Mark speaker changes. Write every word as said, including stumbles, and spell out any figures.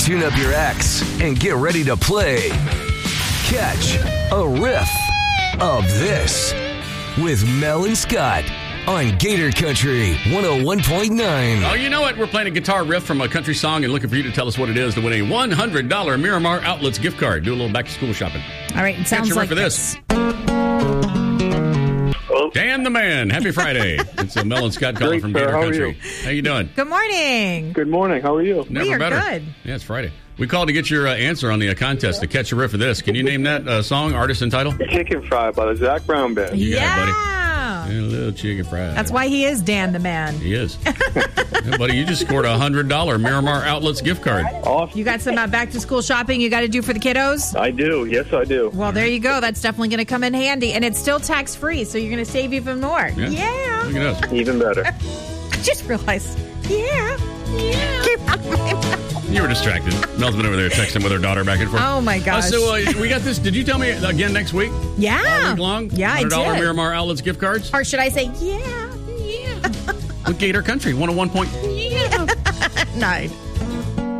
Speaker 1: Tune up your axe and get ready to play Catch a Riff of This with Mel and Scott on Gator Country one oh one point nine.
Speaker 2: Oh, you know what? We're playing a guitar riff from a country song and looking for you to tell us what it is to win a one hundred dollars Miramar Outlets gift card. Do a little back-to-school shopping.
Speaker 3: All right, it sounds
Speaker 2: Catch a
Speaker 3: like
Speaker 2: riff of
Speaker 3: this.
Speaker 2: Oh. Dan the Man. Happy Friday. It's a Mel and Scott calling
Speaker 4: Great,
Speaker 2: from
Speaker 4: sir.
Speaker 2: Gator
Speaker 4: How are
Speaker 2: Country.
Speaker 4: you?
Speaker 2: How you doing?
Speaker 3: Good morning.
Speaker 4: Good morning. How are you?
Speaker 2: Never
Speaker 3: We are
Speaker 2: better.
Speaker 3: good.
Speaker 2: Yeah, it's Friday. We called to get your uh, answer on the uh, contest to catch a riff of this. Can you name that uh, song, artist, and title?
Speaker 4: Chicken Fry by the Zach Brown Band.
Speaker 2: You got it,
Speaker 3: yeah.
Speaker 2: buddy. Yeah, a little chicken fried.
Speaker 3: That's why he is Dan the Man.
Speaker 2: He is. Yeah, buddy, you just scored a one hundred dollars Miramar Outlets gift card.
Speaker 4: Awesome.
Speaker 3: You got some uh, back-to-school shopping you got to do for the kiddos?
Speaker 4: I do. Yes, I do.
Speaker 3: Well, there you go. That's definitely going to come in handy. And it's still tax-free, so you're going to save even more.
Speaker 2: Yeah.
Speaker 3: Yeah.
Speaker 2: Look at us.
Speaker 4: Even better.
Speaker 3: I just realized. Yeah. Yeah. Keep on my mouth.
Speaker 2: You were distracted. Mel's been over there texting with her daughter back and forth.
Speaker 3: Oh, my
Speaker 2: Uh,
Speaker 3: gosh.
Speaker 2: so uh, we got this. Did you tell me again next week?
Speaker 3: Yeah.
Speaker 2: All week long?
Speaker 3: Yeah, I
Speaker 2: one hundred dollars
Speaker 3: did.
Speaker 2: Miramar Outlets gift cards?
Speaker 3: Or should I say, yeah, yeah.
Speaker 2: With Gator Country, one oh one point.
Speaker 3: Night.